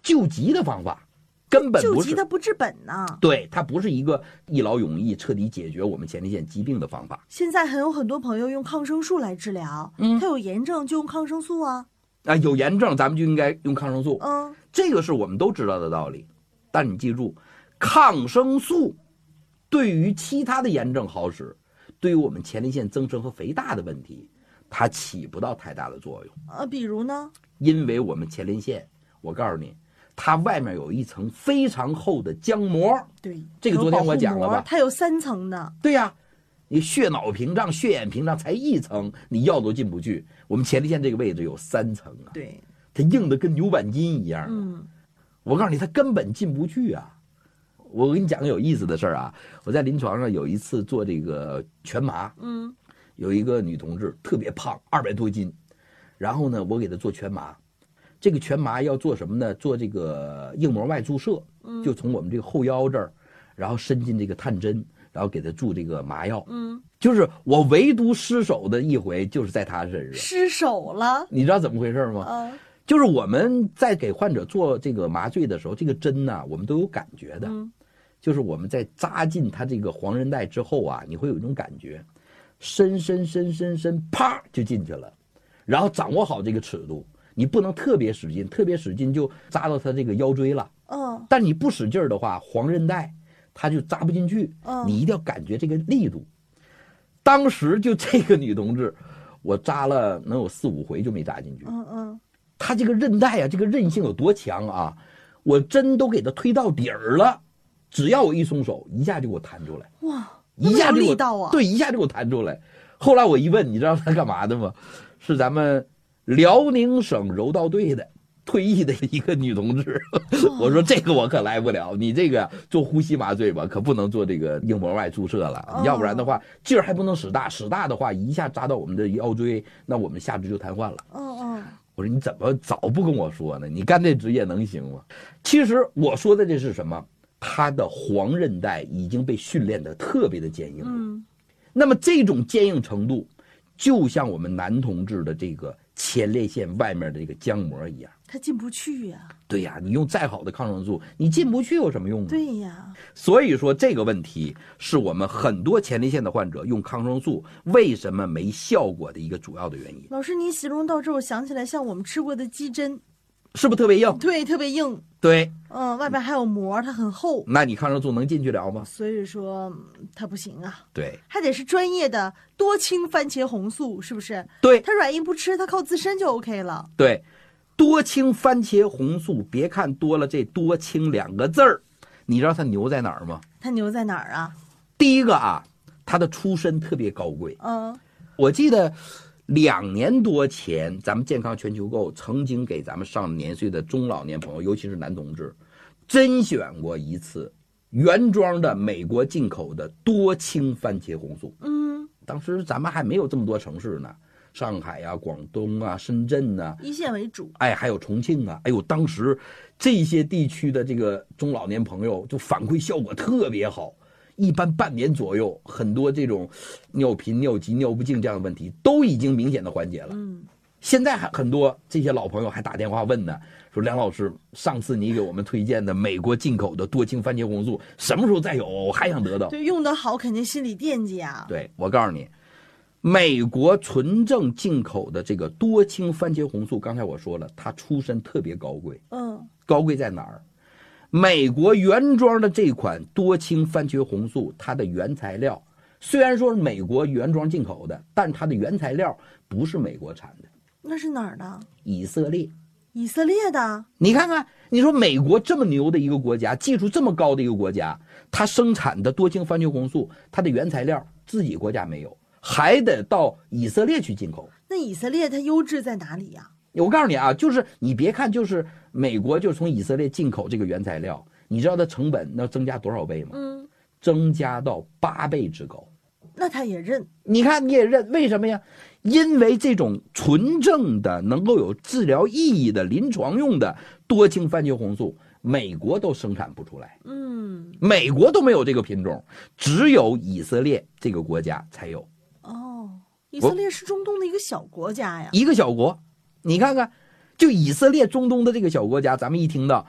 救急的方法，根本不是救急它不治本呢。 对，它不是一个一劳永逸、彻底解决我们前列腺疾病的方法。 现在还有很多朋友用抗生素来治疗，他有炎症就用抗生素啊。 有炎症咱们就应该用抗生素，这个是我们都知道的道理。但你记住，抗生素对于其他的炎症好使，对于我们前列腺增生和肥大的问题，它起不到太大的作用。 比如呢？ 因为我们前列腺，我告诉你，它外面有一层非常厚的浆膜。 对， 这个昨天我讲了吧？ 它有3层的。 对呀，你血脑屏障、血眼屏障才1层，你药都进不去。我们前列腺这个位置有3层啊。 对， 它硬的跟牛板筋一样。我告诉你，它根本进不去啊。我跟你讲个有意思的事儿啊，我在临床上有一次做这个全麻，有一个女同志特别胖，200多斤，然后呢，我给她做全麻。这个全麻要做什么呢？做这个硬膜外注射，就从我们这个后腰这儿，然后伸进这个探针，然后给她注这个麻药。就是我唯独失手的一回，就是在她身上。 失手了？ 你知道怎么回事吗？就是我们在给患者做这个麻醉的时候，这个针呢，我们都有感觉的。就是我们在扎进它这个黄韧带之后啊，你会有一种感觉，伸，啪就进去了。然后掌握好这个尺度，你不能特别使劲，特别使劲就扎到它这个腰椎了。但你不使劲的话，黄韧带它就扎不进去。你一定要感觉这个力度。当时就这个女同志，我扎了能有4、5回就没扎进去。她这个韧带啊，这个韧性有多强啊！我针都给她推到底儿了。只要我一松手，一下就给我弹出来。 哇， 一下就力道啊！ 对，一下就给我弹出来。后来我一问，你知道他干嘛的吗？是咱们辽宁省柔道队的退役的一个女同志。我说这个我可来不了，你这个做呼吸麻醉吧，可不能做这个硬膜外注射了。要不然的话，劲儿还不能使大，使大的话一下扎到我们的腰椎，那我们下肢就瘫痪了。我说你怎么早不跟我说呢？你干这职业能行吗？其实我说的这是什么？它的黄韧带已经被训练得特别的坚硬。那么这种坚硬程度，就像我们男同志的这个前列腺外面的这个浆膜一样， 它进不去呀。 对呀，你用再好的抗生素，你进不去有什么用呢？ 对呀。 所以说这个问题是我们很多前列腺的患者用抗生素为什么没效果的一个主要的原因。 老师，你形容到这，我想起来像我们吃过的鸡胗。 是不是特别硬？ 对，特别硬。 对， 外边还有膜，它很厚。 那你抗生素能进去了吗？ 所以说它不行啊。 对， 还得是专业的多氢番茄红素，是不是？ 对， 它软硬不吃，它靠自身就 OK 了。 对，多氢番茄红素，别看多了这多氢2个字儿，你知道它牛在哪儿吗？ 它牛在哪儿啊？ 第一个啊，它的出身特别高贵。我记得2年多前，咱们健康全球购曾经给咱们上年岁的中老年朋友，尤其是男同志，甄选过一次原装的美国进口的多氢番茄红素。当时咱们还没有这么多城市呢，上海啊、广东啊、深圳啊， 一线为主。 还有重庆啊，当时这些地区的这个中老年朋友就反馈效果特别好。一般半年左右，很多这种尿频、尿急、尿不尽这样的问题都已经明显的缓解了。现在还很多这些老朋友还打电话问呢，说梁老师，上次你给我们推荐的美国进口的多氢番茄红素什么时候再有？我还想得到。 对，用得好肯定心里惦记啊。 对，我告诉你，美国纯正进口的这个多氢番茄红素，刚才我说了，它出身特别高贵。高贵在哪儿？美国原装的这款多氢番茄红素，它的原材料虽然说是美国原装进口的，但它的原材料不是美国产的。 那是哪儿的？ 以色列。 以色列的？ 你看看，你说美国这么牛的一个国家，技术这么高的一个国家，它生产的多氢番茄红素，它的原材料自己国家没有，还得到以色列去进口。 那以色列它优质在哪里呀？ 我告诉你啊，就是你别看就是美国就是从以色列进口这个原材料，你知道它成本要增加多少倍吗？增加到8倍之高。 那他也认？ 你看你也认，为什么呀？因为这种纯正的能够有治疗意义的临床用的多氢番茄红素，美国都生产不出来。美国都没有这个品种，只有以色列这个国家才有。 以色列是中东的一个小国家呀。 一个小国。你看看，就以色列中东的这个小国家，咱们一听到